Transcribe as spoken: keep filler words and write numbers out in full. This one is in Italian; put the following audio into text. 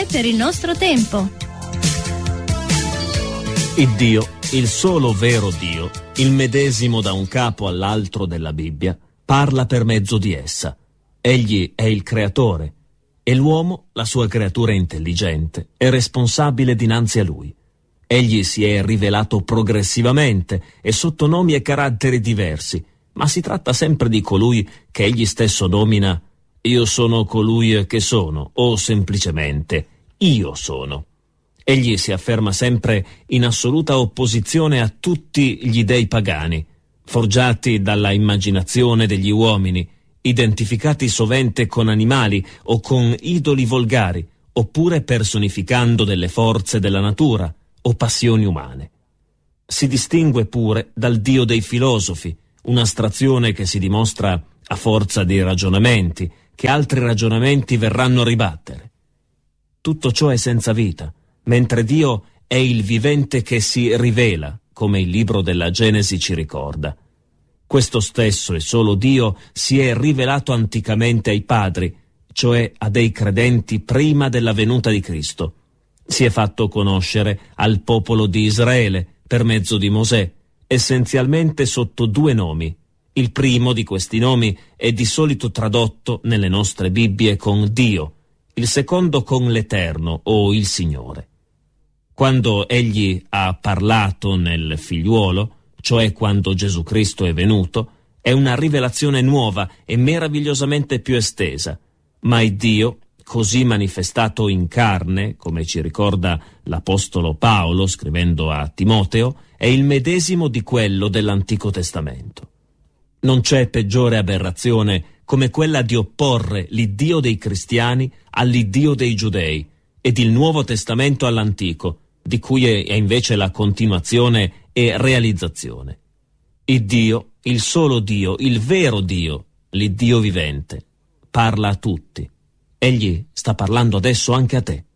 per il nostro tempo. Il Dio, il solo vero Dio, il medesimo da un capo all'altro della Bibbia, parla per mezzo di essa. Egli è il creatore e l'uomo, la sua creatura intelligente, è responsabile dinanzi a lui. Egli si è rivelato progressivamente e sotto nomi e caratteri diversi, ma si tratta sempre di colui che egli stesso nomina «Io sono colui che sono» o semplicemente «Io sono». Egli si afferma sempre in assoluta opposizione a tutti gli dei pagani, forgiati dalla immaginazione degli uomini, identificati sovente con animali o con idoli volgari, oppure personificando delle forze della natura o passioni umane. Si distingue pure dal Dio dei filosofi, un'astrazione che si dimostra a forza di ragionamenti, che altri ragionamenti verranno a ribattere. Tutto ciò è senza vita, mentre Dio è il vivente che si rivela, come il libro della Genesi ci ricorda. Questo stesso e solo Dio si è rivelato anticamente ai padri, cioè a dei credenti prima della venuta di Cristo. Si è fatto conoscere al popolo di Israele per mezzo di Mosè, essenzialmente sotto due nomi. Il primo di questi nomi è di solito tradotto nelle nostre Bibbie con Dio, il secondo con l'Eterno o il Signore. Quando egli ha parlato nel figliuolo, cioè quando Gesù Cristo è venuto, è una rivelazione nuova e meravigliosamente più estesa, ma il Dio, così manifestato in carne, come ci ricorda l'Apostolo Paolo scrivendo a Timoteo, è il medesimo di quello dell'Antico Testamento. Non c'è peggiore aberrazione come quella di opporre l'Iddio dei cristiani all'Iddio dei giudei ed il Nuovo Testamento all'Antico, di cui è invece la continuazione e realizzazione. Il Dio, il solo Dio, il vero Dio, l'Iddio vivente, parla a tutti. Egli sta parlando adesso anche a te.